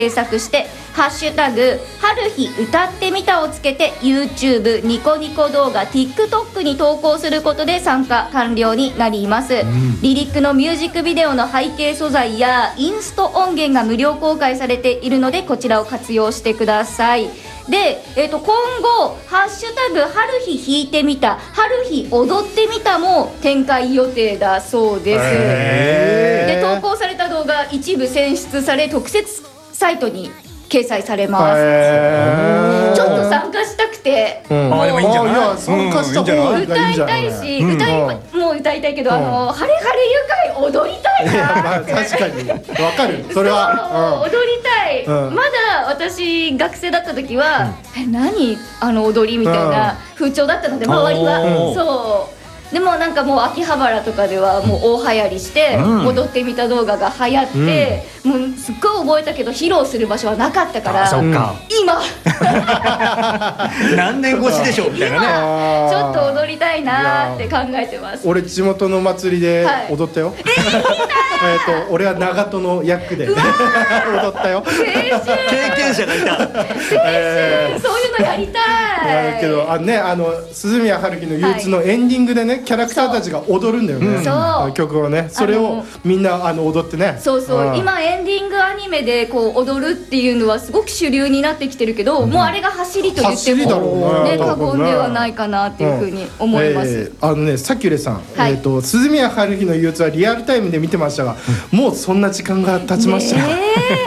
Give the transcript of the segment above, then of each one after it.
検索してハッシュタグ春日歌ってみたをつけて YouTube、ニコニコ動画、TikTok に投稿することで参加完了になります、リリックのミュージックビデオの背景素材やインスト音源が無料公開されているのでこちらを活用してください。で、今後ハッシュタグ春日弾いてみた、春日踊ってみたも展開予定だそうです。で、投稿された動画一部選出され特設サイトに掲載されます。ちょっと参加したくて、 でもいいんじゃない？参加した方がいいんじゃない？ 歌いたいし、もう歌いたいけど、ハレハレ愉快踊りたいなって。 確かにわかる。それは踊りたい。まだ私学生だった時は何踊りみたいな風潮だったので、周りはそう。でもなんかもう秋葉原とかではもう大流行りして、踊ってみた動画が流行って、もうすっごい覚えたけど披露する場所はなかったから、今何年越しでしょうみたいなね。 今ちょっと踊りたいなって考えてます。 俺地元の祭りで踊ったよ。俺は長門の役で踊ったよ。 経験者がいた。 そういうのやりたい。 けど鈴宮春日の憂鬱のエンディングでね、キャラクターたちが踊るんだよね。曲をね、それをみんな踊ってね。 そうそう、今エンディングアニメでこう踊るっていうのはすごく主流になってきてるけど、もうあれが走りと言ってもね、過言ではないかなっていうふうに思います。 サキュレさん、鈴宮春日の憂鬱はリアルタイムで見てましたが、もうそんな時間が経ちました。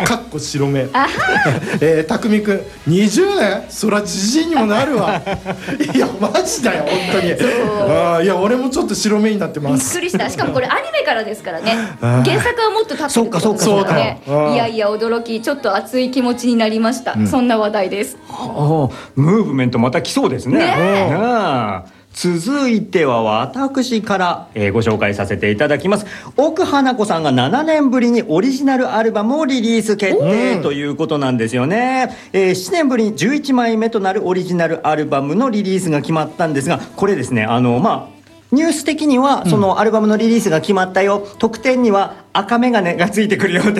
かっこ白目。たくみくん20年、そらじじいにもなるわ。いやマジだよ本当に。いや俺もちょっと白目になってます。 びっくりした。しかもこれアニメからですからね。原作はもっと経ってるってことですからね。いやいや驚き、ちょっと熱い気持ちになりました。そんな話題です。 ムーブメントまた来そうですね。続いては私から、ご紹介させていただきます。奥花子さんが7年ぶりにオリジナルアルバムをリリース決定ということなんですよね。7年ぶりに11枚目となるオリジナルアルバムのリリースが決まったんですが、これですね、ニュース的にはそのアルバムのリリースが決まったよ、特典には赤眼鏡がついてくるよって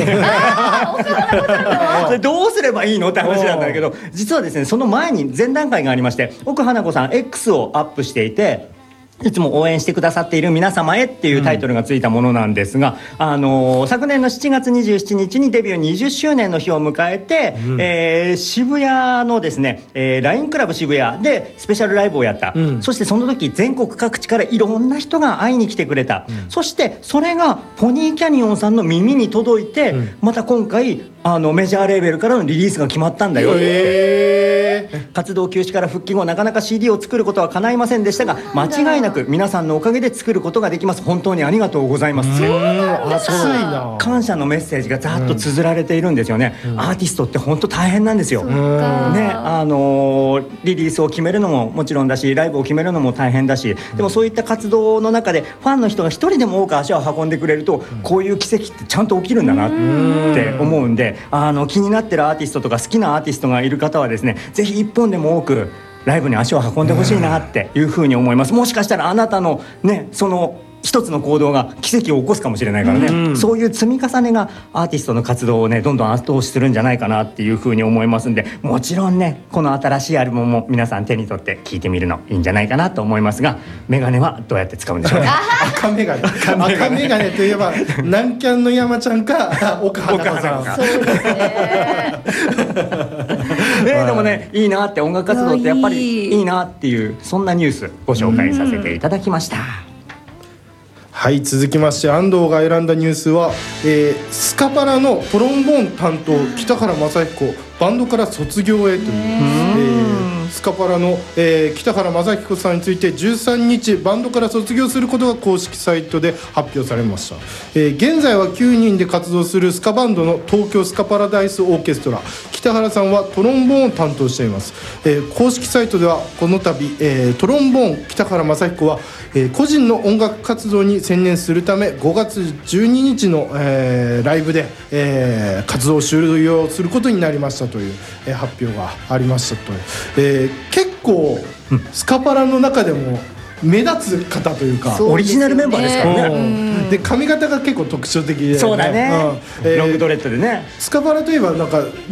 それどうすればいいのって話なんだけど、実はですね、その前に前段階がありまして、奥花子さん X をアップしていて、いつも応援してくださっている皆様へっていうタイトルがついたものなんですが、昨年の7月27日にデビュー20周年の日を迎えて、渋谷のですね、LINE クラブ渋谷でスペシャルライブをやった、そしてその時全国各地からいろんな人が会いに来てくれた、そしてそれがポニーキャニオンさんの耳に届いて、また今回メジャーレーベルからのリリースが決まったんだよって、活動休止から復帰後なかなか CD を作ることは叶いませんでしたが、間違いなく皆さんのおかげで作ることができます、本当にありがとうございます。感謝のメッセージがざっと綴られているんですよね。アーティストって本当大変なんですよ、ね、リリースを決めるのももちろんだし、ライブを決めるのも大変だし、でもそういった活動の中でファンの人が一人でも多く足を運んでくれると、こういう奇跡ってちゃんと起きるんだなって思うんで、気になってるアーティストとか好きなアーティストがいる方はですね、ぜひ一本でも多くライブに足を運んでほしいなっていうふうに思います。もしかしたらあなたのね、その一つの行動が奇跡を起こすかもしれないからね、そういう積み重ねがアーティストの活動をね、どんどん後押しするんじゃないかなっていうふうに思いますんで、もちろんね、この新しいアルバムも皆さん手に取って聴いてみるのいいんじゃないかなと思いますが、メガネはどうやって使うんでしょうね。 赤メガネといえば南キャンの山ちゃんか奥花子さん。 そうですね。 でもね、いいなって、音楽活動ってやっぱりいいなっていう、そんなニュースご紹介させていただきました。 はい、続きまして安藤が選んだニュースは、スカパラのトロンボーン担当北原雅彦バンドから卒業へという、スカパラの、北原雅彦さんについて13日バンドから卒業することが公式サイトで発表されました。現在は9人で活動するスカバンドの東京スカパラダイスオーケストラ、北原さんはトロンボーンを担当しています。公式サイトではこの度、トロンボーン北原雅彦は、個人の音楽活動に専念するため5月12日の、ライブで、活動を終了することになりましたという、発表がありましたという、結構スカパラの中でも目立つ方というか、 オリジナルメンバーですからね。 で髪型が結構特徴的で、ね、 そうだね、ロングドレッドでね。 スカパラといえばなんか